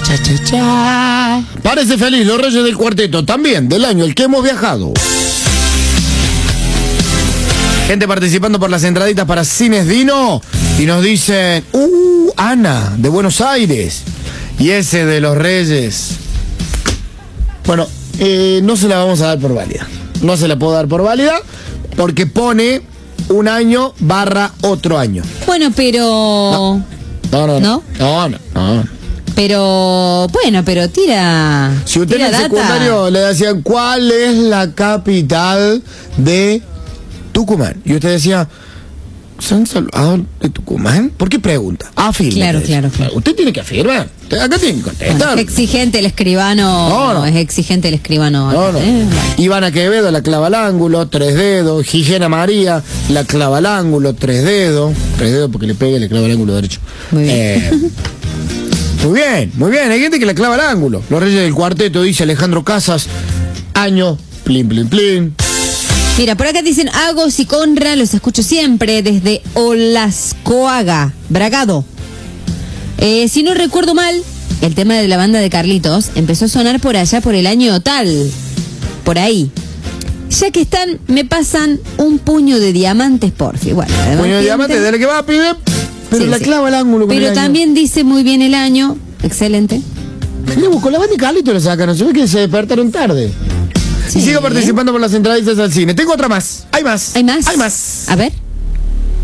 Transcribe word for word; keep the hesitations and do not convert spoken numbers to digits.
Cha, cha, cha. Parece feliz, los Reyes del Cuarteto, también del año el que hemos viajado. Gente participando por las entraditas para Cines Dino y nos dicen, uh, Ana, de Buenos Aires, y ese de los Reyes. Bueno, eh, no se la vamos a dar por válida. No se la puedo dar por válida porque pone un año barra otro año. Bueno, pero... No, no, no. ¿No? No, no, no. Pero, bueno, pero tira... Si usted tira en el data. secundario le decían, ¿cuál es la capital de Tucumán? Y usted decía, ¿San Salvador de Tucumán? ¿Por qué pregunta? Afirme. Claro, claro, claro. Usted tiene que afirmar. Acá tiene que contestar. Bueno, es exigente el escribano. No, no. Es exigente el escribano. No, no. ¿eh? Ivana Quevedo, la clava al ángulo, tres dedos. Gigena María, la clava al ángulo, tres dedos. Tres dedos porque le pega y le clava al ángulo derecho. Muy bien. Eh, muy bien, muy bien. Hay gente que le clava al ángulo. Los Reyes del Cuarteto, dice Alejandro Casas. Año, plin, plin, plin. Mira, por acá dicen Agos y Conra, los escucho siempre desde Olascoaga, Bragado. Eh, si no recuerdo mal, el tema de la banda de Carlitos empezó a sonar por allá por el año tal, por ahí. Ya que están, me pasan un puño de diamantes, porfi. Bueno, Puño de diamante, dale que va, pibe. Pero Sí, la sí. clava al ángulo. con Pero el año. también dice muy bien el año, excelente. Le busco la banda de Carlitos lo sacan, no se ve que se despertaron tarde. Sí. Y sigo participando por las entraditas al cine. Tengo otra más. Hay más. ¿Hay más? Hay más. A ver.